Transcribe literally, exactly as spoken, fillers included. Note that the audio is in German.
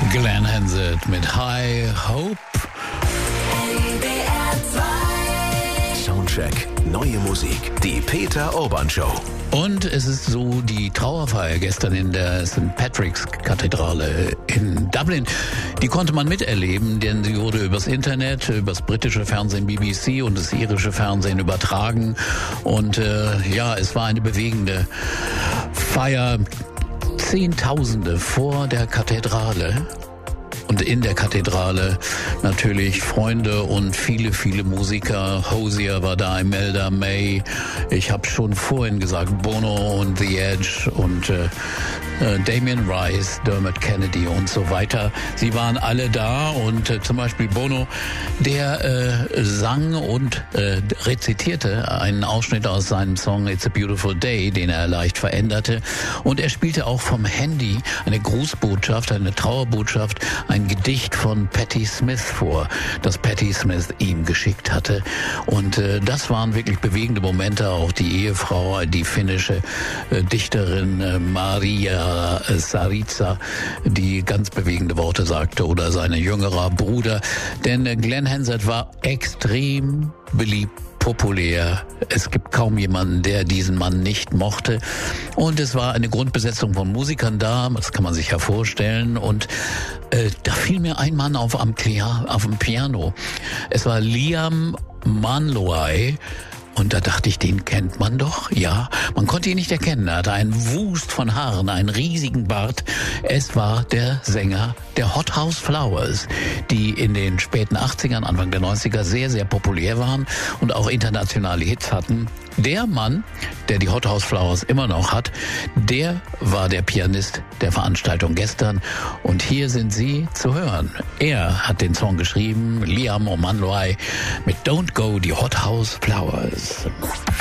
Glenn Hansard mit High Hope. Soundcheck, neue Musik, die Peter Urban Show. Und es ist so die Trauerfeier gestern in der Sankt Patrick's Kathedrale in Dublin. Die konnte man miterleben, denn sie wurde übers Internet, übers britische Fernsehen B B C und das irische Fernsehen übertragen. Und äh, ja, es war eine bewegende Feier. Zehntausende vor der Kathedrale. Und in der Kathedrale natürlich Freunde und viele, viele Musiker. Hozier war da, Imelda May. Ich habe schon vorhin gesagt, Bono und The Edge und äh, äh, Damien Rice, Dermot Kennedy und so weiter. Sie waren alle da und äh, zum Beispiel Bono, der äh, sang und äh, rezitierte einen Ausschnitt aus seinem Song It's a Beautiful Day, den er leicht veränderte. Und er spielte auch vom Handy eine Grußbotschaft, eine Trauerbotschaft, ein Gedicht von Patti Smith vor, das Patti Smith ihm geschickt hatte. Und äh, das waren wirklich bewegende Momente. Auch die Ehefrau, die finnische äh, Dichterin äh, Maria äh, Saritsa, die ganz bewegende Worte sagte, oder sein jüngerer Bruder. Denn äh, Glenn Hansard war extrem beliebt, populär. Es gibt kaum jemanden, der diesen Mann nicht mochte. Und es war eine Grundbesetzung von Musikern da, das kann man sich ja vorstellen. Und äh, da fiel mir ein Mann auf am Pia- auf dem Piano. Es war Liam Manloy. Und da dachte ich, den kennt man doch, ja. Man konnte ihn nicht erkennen. Er hatte einen Wust von Haaren, einen riesigen Bart. Es war der Sänger der Hot House Flowers, die in den späten achtzigern, Anfang der neunziger sehr, sehr populär waren und auch internationale Hits hatten. Der Mann, der die Hot House Flowers immer noch hat, der war der Pianist der Veranstaltung gestern. Und hier sind sie zu hören. Er hat den Song geschrieben, Liam O'Manloy mit Don't Go, die Hot House Flowers.